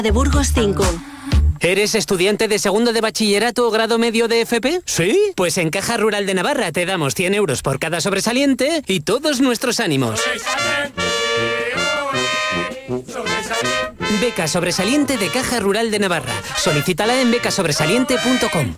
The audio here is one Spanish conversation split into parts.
de Burgos 5. ¿Eres estudiante de segundo de bachillerato o grado medio de FP? ¿Sí? Pues en Caja Rural de Navarra te damos 100 euros por cada sobresaliente y todos nuestros ánimos. Beca sobresaliente de Caja Rural de Navarra. Solicítala en becasobresaliente.com.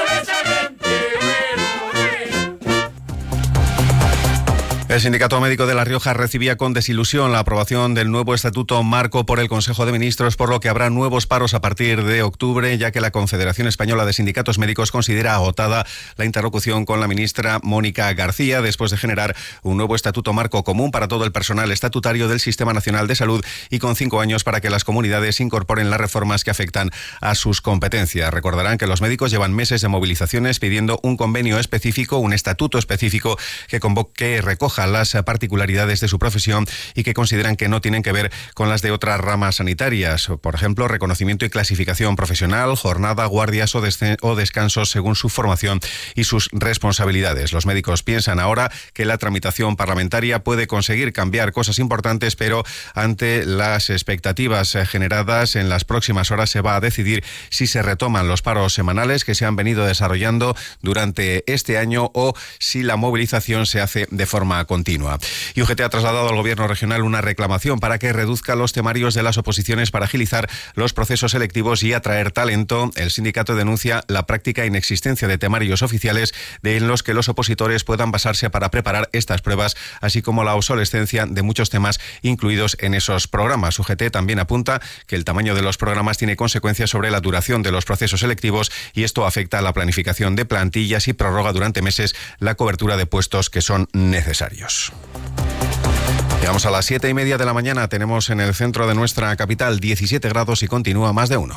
El Sindicato Médico de La Rioja recibía con desilusión la aprobación del nuevo Estatuto Marco por el Consejo de Ministros, por lo que habrá nuevos paros a partir de octubre, ya que la Confederación Española de Sindicatos Médicos considera agotada la interlocución con la ministra Mónica García, después de generar un nuevo Estatuto Marco común para todo el personal estatutario del Sistema Nacional de Salud y con 5 años para que las comunidades incorporen las reformas que afectan a sus competencias. Recordarán que los médicos llevan meses de movilizaciones pidiendo un convenio específico, un estatuto específico que recoja las particularidades de su profesión y que consideran que no tienen que ver con las de otras ramas sanitarias. Por ejemplo, reconocimiento y clasificación profesional, jornada, guardias o descansos según su formación y sus responsabilidades. Los médicos piensan ahora que la tramitación parlamentaria puede conseguir cambiar cosas importantes, pero ante las expectativas generadas en las próximas horas se va a decidir si se retoman los paros semanales que se han venido desarrollando durante este año o si la movilización se hace de forma continua. Y UGT ha trasladado al Gobierno regional una reclamación para que reduzca los temarios de las oposiciones para agilizar los procesos selectivos y atraer talento. El sindicato denuncia la práctica inexistencia de temarios oficiales en los que los opositores puedan basarse para preparar estas pruebas, así como la obsolescencia de muchos temas incluidos en esos programas. UGT también apunta que el tamaño de los programas tiene consecuencias sobre la duración de los procesos selectivos y esto afecta a la planificación de plantillas y prorroga durante meses la cobertura de puestos que son necesarios. Llegamos a las 7:30 de la mañana. Tenemos en el centro de nuestra capital 17 grados y continúa más de 1.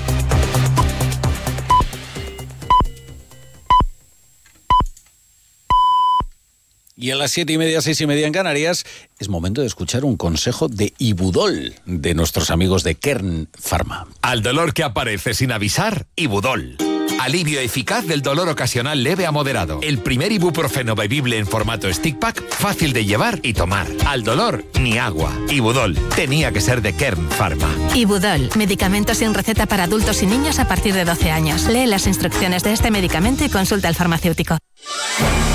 Y a las 7:30, 6:30 en Canarias, es momento de escuchar un consejo de Ibudol, de nuestros amigos de Kern Pharma. Al dolor que aparece sin avisar, Ibudol. Alivio eficaz del dolor ocasional leve a moderado. El primer ibuprofeno bebible en formato stick pack, fácil de llevar y tomar. Al dolor, ni agua. Ibudol. Tenía que ser de Kern Pharma. Ibudol. Medicamento sin receta para adultos y niños a partir de 12 años. Lee las instrucciones de este medicamento y consulta al farmacéutico.